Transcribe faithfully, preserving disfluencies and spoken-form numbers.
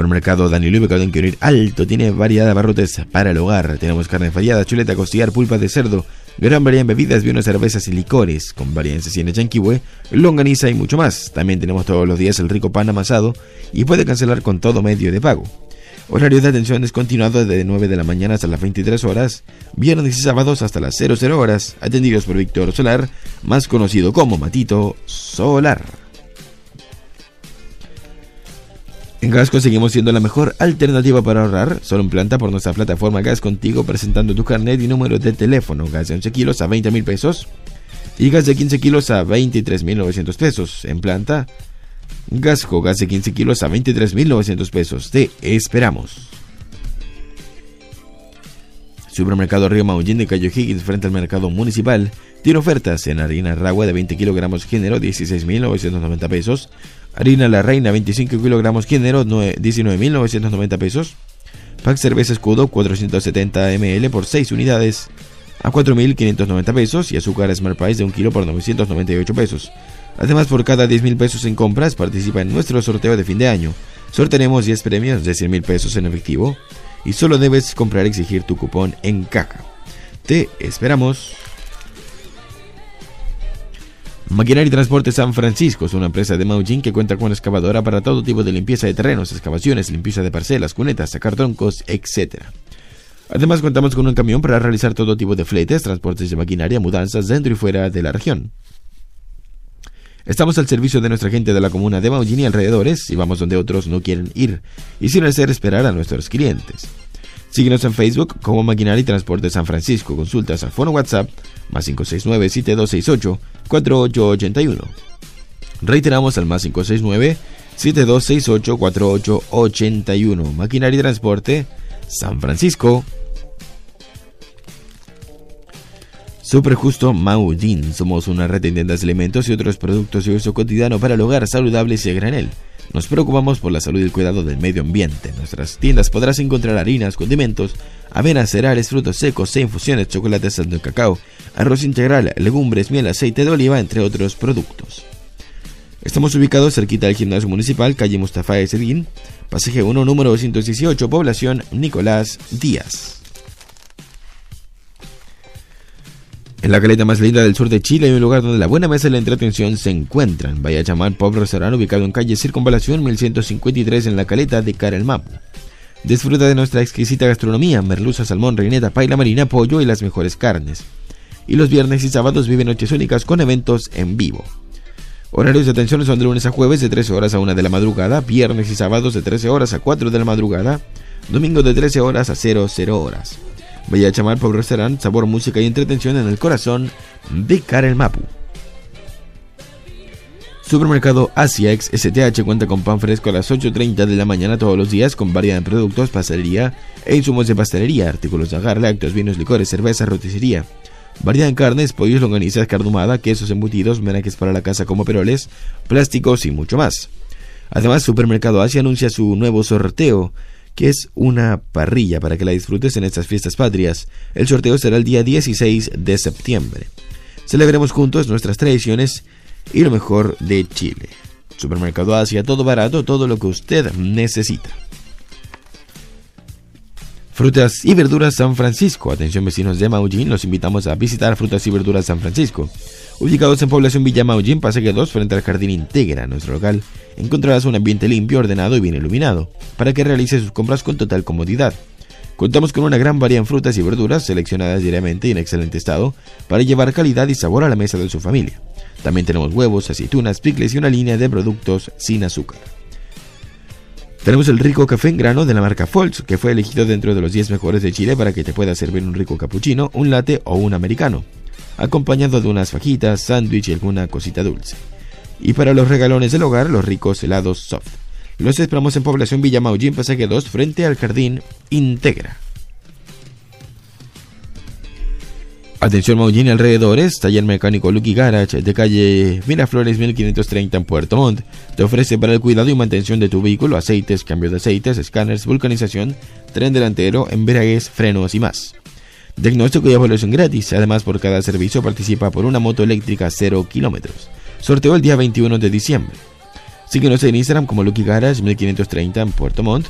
Supermercado Daniel ubicado en Quirón Alto tiene variedad de abarrotes para el hogar. Tenemos carne fallada, chuleta, costillar, pulpa de cerdo, gran variedad en bebidas, vinos, cervezas y licores, con variedad en cecina, chanquihue, longaniza y mucho más. También tenemos todos los días el rico pan amasado y puede cancelar con todo medio de pago. Horario de atención es continuado de nueve de la mañana hasta las veintitrés horas, viernes y sábados hasta las cero cero horas, atendidos por Víctor Solar, más conocido como Matito Solar. En Gasco seguimos siendo la mejor alternativa para ahorrar, solo en planta por nuestra plataforma Gas Contigo, presentando tu carnet y número de teléfono. Gas de once kilos a veinte mil pesos y gas de quince kilos a veintitrés mil novecientos pesos. En planta, Gasco, gas de quince kilos a veintitrés mil novecientos pesos. Te esperamos. Supermercado Río Maullín de Cayo Higgins frente al mercado municipal tiene ofertas en harina Ragua de veinte kilogramos género dieciséis mil novecientos noventa pesos, harina La Reina veinticinco kilogramos género diecinueve mil novecientos noventa pesos, pack cerveza Escudo cuatrocientos setenta mililitros por seis unidades a cuatro mil quinientos noventa pesos y azúcar Smart Price de un kilo por novecientos noventa y ocho pesos. Además, por cada diez mil pesos en compras participa en nuestro sorteo de fin de año. Sortearemos diez premios de cien mil pesos en efectivo y solo debes comprar y exigir tu cupón en caja. Te esperamos. Maquinaria y Transporte San Francisco es una empresa de Maullín que cuenta con excavadora para todo tipo de limpieza de terrenos, excavaciones, limpieza de parcelas, cunetas, sacar troncos, etcétera. Además, contamos con un camión para realizar todo tipo de fletes, transportes de maquinaria, mudanzas dentro y fuera de la región. Estamos al servicio de nuestra gente de la comuna de Maullín y alrededores y vamos donde otros no quieren ir y sin hacer esperar a nuestros clientes. Síguenos en Facebook como Maquinaria y Transporte San Francisco. Consultas al fono WhatsApp más cinco seis nueve, siete dos seis ocho, cuatro ocho ocho uno. Reiteramos al más cinco seis nueve, siete dos seis ocho, cuatro ocho ocho uno. Maquinaria y Transporte San Francisco. Super Justo Maullín. Somos una red de tiendas de alimentos y otros productos de uso cotidiano para el hogar saludables y a granel. Nos preocupamos por la salud y el cuidado del medio ambiente. En nuestras tiendas podrás encontrar harinas, condimentos, avenas, cereales, frutos secos, e infusiones, chocolates, saldo de cacao, arroz integral, legumbres, miel, aceite de oliva, entre otros productos. Estamos ubicados cerquita del gimnasio municipal, calle Mustafa Esedín, pasaje uno, número doscientos dieciocho, población Nicolás Díaz. En la caleta más linda del sur de Chile hay un lugar donde la buena mesa y la entretención se encuentran. Vaya a llamar Pop Restaurant, ubicado en calle Circunvalación mil ciento cincuenta y tres en la caleta de Carelmapu. Disfruta de nuestra exquisita gastronomía, merluza, salmón, reineta, paila marina, pollo y las mejores carnes. Y los viernes y sábados vive noches únicas con eventos en vivo. Horarios de atención son de lunes a jueves de trece horas a una de la madrugada, viernes y sábados de trece horas a cuatro de la madrugada, domingo de trece horas a cero horas. Vaya a llamar por restaurant, sabor, música y entretención en el corazón de Carelmapu. Supermercado Asiax S T H cuenta con pan fresco a las ocho treinta de la mañana todos los días con variedad de productos, pastelería e insumos de pastelería, artículos de agar, lácteos, vinos, licores, cerveza, roticería. Variedad en carnes, pollos, longanizas, carne ahumada, quesos embutidos, menajes para la casa como peroles, plásticos y mucho más. Además, Supermercado Asia anuncia su nuevo sorteo, que es una parrilla para que la disfrutes en estas fiestas patrias. El sorteo será el día dieciséis de septiembre. Celebremos juntos nuestras tradiciones y lo mejor de Chile. Supermercado Asia, todo barato, todo lo que usted necesita. Frutas y Verduras San Francisco. Atención vecinos de Maullín, los invitamos a visitar Frutas y Verduras San Francisco. Ubicados en población Villa Maullín, pasaje dos, frente al Jardín Integra. En nuestro local encontrarás un ambiente limpio, ordenado y bien iluminado, para que realices sus compras con total comodidad. Contamos con una gran variedad en frutas y verduras, seleccionadas diariamente y en excelente estado, para llevar calidad y sabor a la mesa de su familia. También tenemos huevos, aceitunas, picles y una línea de productos sin azúcar. Tenemos el rico café en grano de la marca Foltz, que fue elegido dentro de los diez mejores de Chile para que te pueda servir un rico cappuccino, un latte o un americano, acompañado de unas fajitas, sándwich y alguna cosita dulce. Y para los regalones del hogar, los ricos helados soft. Los esperamos en población Villa Maullín, pasaje dos, frente al Jardín Integra. Atención Maullín y alrededores, taller mecánico Lucky Garage de calle Miraflores mil quinientos treinta en Puerto Montt. Te ofrece para el cuidado y mantención de tu vehículo aceites, cambio de aceites, escáneres, vulcanización, tren delantero, embragues, frenos y más. Diagnóstico y evaluación gratis. Además, por cada servicio participa por una moto eléctrica cero kilómetros. Sorteo el día veintiuno de diciembre. Síguenos en Instagram como Lucky Garage mil quinientos treinta en Puerto Montt.